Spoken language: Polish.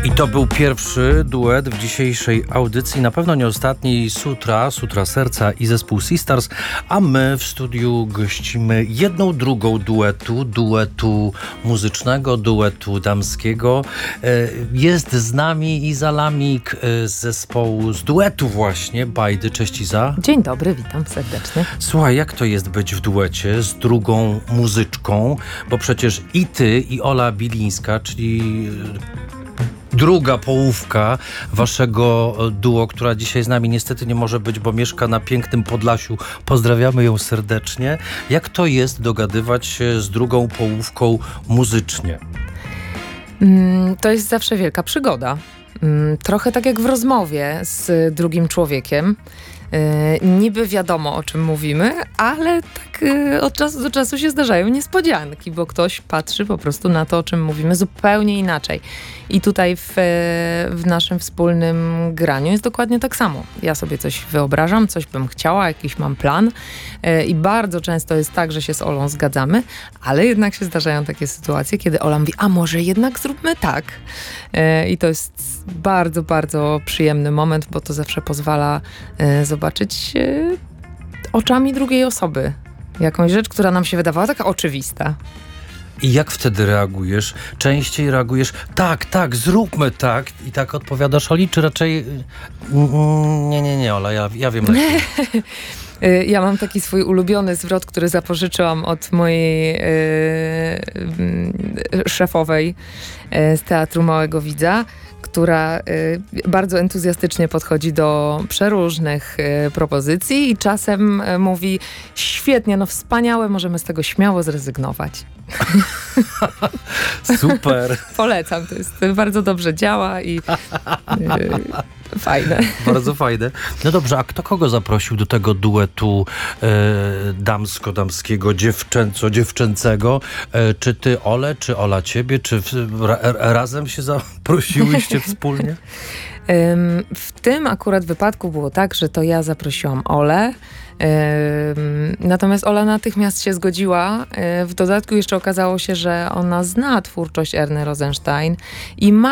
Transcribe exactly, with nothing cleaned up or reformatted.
I to był pierwszy duet w dzisiejszej audycji, na pewno nie ostatni. Sutra, Sutra Serca i zespół Sisters, a my w studiu gościmy jedną drugą duetu, duetu muzycznego, duetu damskiego. Jest z nami Iza Lamik z zespołu, z duetu właśnie Bajdy. Cześć Iza. Dzień dobry, witam serdecznie. Słuchaj, jak to jest być w duecie z drugą muzyczką, bo przecież i ty, i Ola Bilińska, czyli druga połówka waszego duo, która dzisiaj z nami niestety nie może być, bo mieszka na pięknym Podlasiu. Pozdrawiamy ją serdecznie. Jak to jest dogadywać się z drugą połówką muzycznie? To jest zawsze wielka przygoda. Trochę tak jak w rozmowie z drugim człowiekiem. Niby wiadomo, o czym mówimy, ale tak od czasu do czasu się zdarzają niespodzianki, bo ktoś patrzy po prostu na to, o czym mówimy zupełnie inaczej. I tutaj w, w naszym wspólnym graniu jest dokładnie tak samo. Ja sobie coś wyobrażam, coś bym chciała, jakiś mam plan i bardzo często jest tak, że się z Olą zgadzamy, ale jednak się zdarzają takie sytuacje, kiedy Ola mówi, a może jednak zróbmy tak. I to jest bardzo, bardzo przyjemny moment, bo to zawsze pozwala zobaczyć zobaczyć e, oczami drugiej osoby jakąś rzecz, która nam się wydawała taka oczywista. I jak wtedy reagujesz? Częściej reagujesz, tak, tak, zróbmy tak i tak odpowiadasz Oli, czy raczej nie, nie, nie, Ola, ja, ja wiem lepiej. Ja mam taki swój ulubiony zwrot, który zapożyczyłam od mojej e, szefowej e, z Teatru Małego Widza, która y, bardzo entuzjastycznie podchodzi do przeróżnych y, propozycji i czasem y, mówi, świetnie, no wspaniałe, możemy z tego śmiało zrezygnować. Super. Polecam, to jest bardzo dobrze działa i y, fajne. Bardzo fajne. No dobrze, a kto kogo zaprosił do tego duetu e, damsko-damskiego, dziewczęco-dziewczęcego? E, czy ty Ole, czy Ola ciebie? Czy w, ra, razem się zaprosiłyście wspólnie? W tym akurat wypadku było tak, że to ja zaprosiłam Olę. Natomiast Ola natychmiast się zgodziła. W dodatku jeszcze okazało się, że ona zna twórczość Erny Rosenstein i ma